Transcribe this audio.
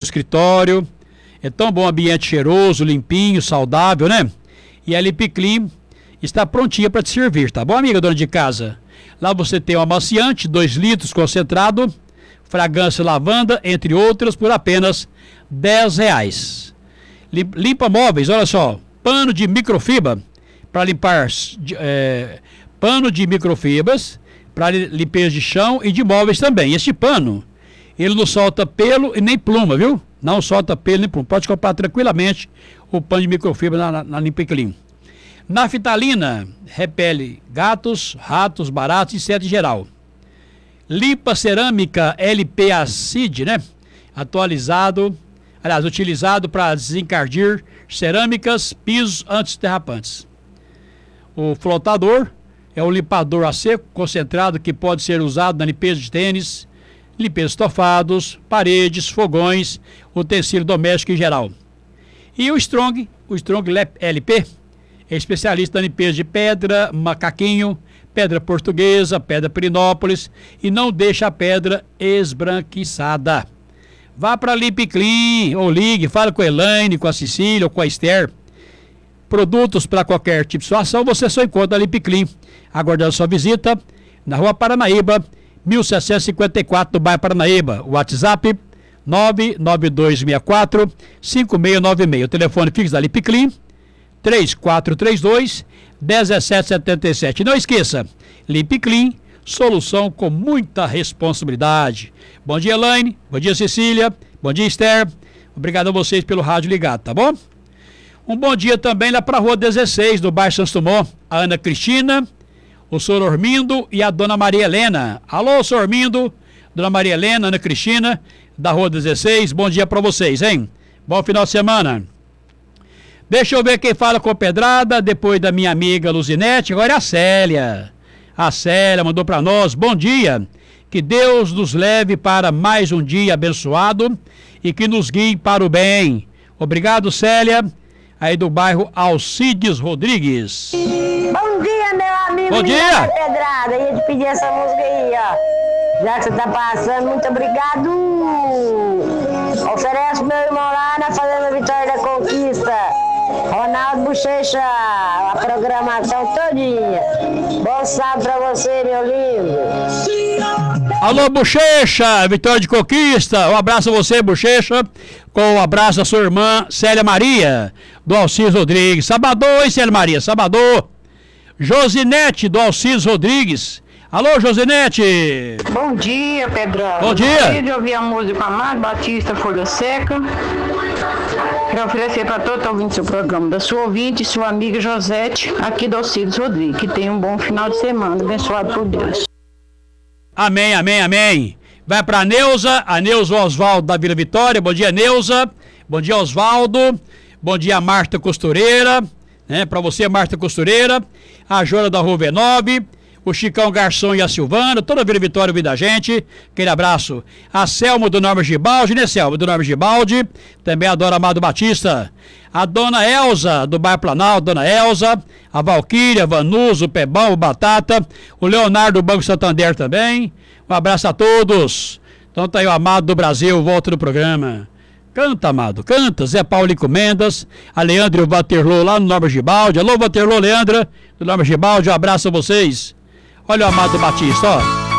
escritório. É tão bom, ambiente cheiroso, limpinho, saudável, né? E a Limp Clean está prontinha para te servir, tá bom, amiga dona de casa? Lá você tem o amaciante, 2 litros concentrado, fragrância lavanda, entre outras, por apenas R$10. Limpa móveis, olha só, pano de microfibra para limpar, pano de microfibras para limpeza de chão e de móveis também. Este pano, ele não solta pelo e nem pluma, viu? Não solta pelo nem pluma. Pode comprar tranquilamente o pano de microfibra na Limp Clean. Naftalina repele gatos, ratos, baratos e insetos em geral. Limpa cerâmica LP Acid, né? Utilizado para desencardir cerâmicas, pisos antiderrapantes. O flotador é um limpador a seco concentrado que pode ser usado na limpeza de tênis, limpeza de estofados, paredes, fogões, utensílio doméstico em geral. E o Strong LP, é especialista na limpeza de pedra, macaquinho, pedra portuguesa, pedra Pirinópolis e não deixa a pedra esbranquiçada. Vá para a Limp Clean ou ligue, fale com a Elaine, com a Cecília ou com a Esther. Produtos para qualquer tipo de situação você só encontra a Limp Clean. Aguardando sua visita na Rua Paranaíba, 1754, do bairro Paranaíba. O WhatsApp 99264-5696. O telefone fixo da Limp Clean 3432-1777. Não esqueça, Limp Clean, solução com muita responsabilidade. Bom dia, Elaine. Bom dia, Cecília. Bom dia, Esther. Obrigado a vocês pelo rádio ligado, tá bom? Um bom dia também lá para a Rua 16, do bairro Santos Dumont. A Ana Cristina, o senhor Ormindo e a dona Maria Helena. Alô, senhor Ormindo, dona Maria Helena, Ana Cristina, da Rua 16. Bom dia para vocês, hein? Bom final de semana. Deixa eu ver quem fala com pedrada, depois da minha amiga Luzinete, agora é a Célia. A Célia mandou para nós, bom dia, que Deus nos leve para mais um dia abençoado e que nos guie para o bem. Obrigado, Célia, aí do bairro Alcides Rodrigues. Bom dia, meu amigo. Bom dia. Pedrada, ia te pedir essa música aí, ó. Já que você tá passando, muito obrigado. Oferece meu irmão lá na Fazenda Vitória da Conquista, Ronaldo Bochecha, a programação todinha. Bom sábado pra você, meu lindo. Alô, Bochecha, Vitória de Conquista. Um abraço a você, Bochecha, com um abraço da sua irmã Célia Maria, do Alcides Rodrigues. Sabadão, hein, Célia Maria? Sabadão. Josinete, do Alcides Rodrigues. Alô, Josinete. Bom dia, Pedrão. Bom dia. Gostaria de ouvir a música Amado Batista, Folha Seca. Quero oferecer para todo ouvinte seu programa, da sua ouvinte e sua amiga Josete, aqui do Alcides Rodrigues. Que tenha um bom final de semana, abençoado por Deus. Amém, amém, amém. Vai para a Neuza Osvaldo da Vila Vitória. Bom dia, Neuza. Bom dia, Osvaldo. Bom dia, Marta Costureira. Para você, Marta Costureira. A Jora da Rua V9. O Chicão Garçom e a Silvana, toda a Vila Vitória ouvindo a gente, aquele abraço. A Selma do Norma Gibaldi, né, Selma? Do Norma Gibaldi, também a Dona Amado Batista. A Dona Elza, do bairro Planalto, Dona Elza. A Valquíria, Vanuso, o Pebão, o Batata. O Leonardo do Banco Santander também. Um abraço a todos. Então tá aí o Amado do Brasil, volta no programa. Canta, Amado, canta. Zé Paulo Mendas, a Leandro e o Waterloo lá no Norma Gibaldi. Alô, Waterloo, Leandra, do Norma Gibaldi, um abraço a vocês. Olha o Amado Batista, ó.